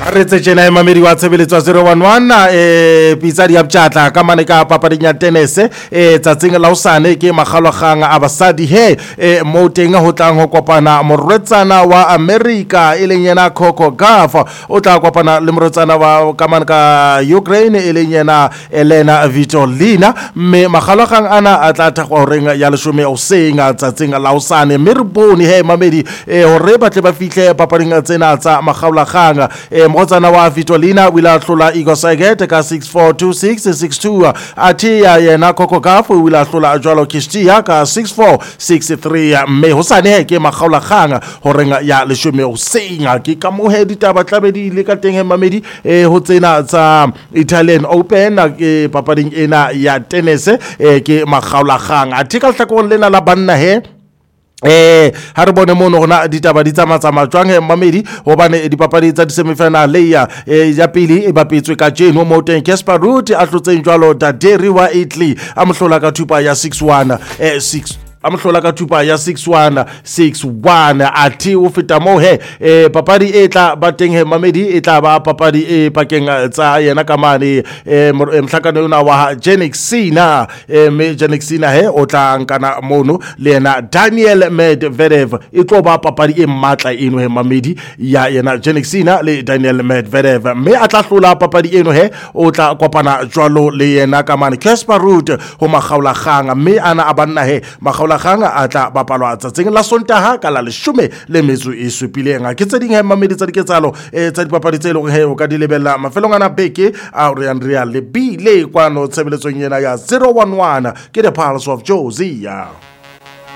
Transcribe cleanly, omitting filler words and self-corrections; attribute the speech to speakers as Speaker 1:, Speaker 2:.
Speaker 1: re tse tjena e mamedi wa tshebeletso 011 pizza di abtjatla ka mane ka papading ya tennis tsatsing la usane ke magalwagang a basadi he mo teng ho tlang ho kopana morwetsana wa America e leng yena Coco Gauff o tla kopana le morwetsana wa ka mane ka Ukraine e leng yena Elena Svitolina mme magalwagang ana a tla thakwa horeng ya leshome o senga tsatsing la usane mirboni he mamedi hore batle ba fihle papading tsena tsa magalwagang motsana wa Svitolina wila hlola Igor Saget ka 642662 athi ya yena Coco Gauff wila hlola jwalo Kishtia ka 6463 mme hosane ke magalwagang horenga ya leshome o senga ke ka mohe ditaba tlabedi le ka teng he mamedi ho tsena tsa Italian Open ke papading ena ya tennis ke magalwagang athi ka hlakong lena la banna he ha re bone mono gona ditaba di tsamatsa jwang mamedi hobane dipapadi tsa di-semifinal ya pili e bapetswe ka jeno mo teng Casper Ruud a tlotseng jwalo Daderi wa Italy a mohlola ka thupa ya 6-1 amhlola ka thupa ya 6-1 athi o feta mo he papadi e tla ba teng he mamedi e tla ba papadi e pakeng tsa yena ka mane mhlakano yona wa Jannik Sinner me Jannik Sinner he o tla nkana mono le yena Daniel Medvedev e tlo ba papadi e matla eno he mamedi ya yena Jannik Sinner le Daniel Medvedev me a tla hlola papadi eno he o tla kopana jwalo le yena ka mane Casper Ruud ho magalwagang me ana a banna he magalwagang a tla bapalwa tsatsing la Sontaga ka la 17 ke tse ding he mamedi tsa diketsalo tsa dipapadi tse leng he o ka di lebella mafelong ana beke a re Real le bile kwano tshebeletsong yena ya 011 ke the Pulse of Josia.